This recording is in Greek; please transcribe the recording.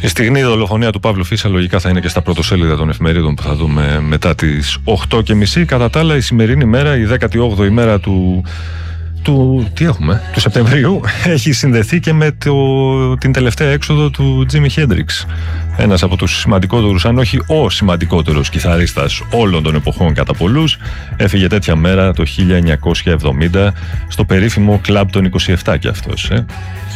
Η στιγμή δολοφονία του Παύλου Φίσα λογικά θα είναι και στα πρωτοσέλιδα των εφημερίδων που θα δούμε μετά τις 8:30. Κατά τα άλλα, η σημερινή μέρα, η 18η μέρα του Σεπτεμβρίου, έχει συνδεθεί και με την τελευταία έξοδο του Τζίμι Χέντριξ. Ένας από τους σημαντικότερους, αν όχι ο σημαντικότερος κιθαρίστας όλων των εποχών κατά πολλούς, έφυγε τέτοια μέρα το 1970 στο περίφημο κλαμπ των 27 κι αυτός.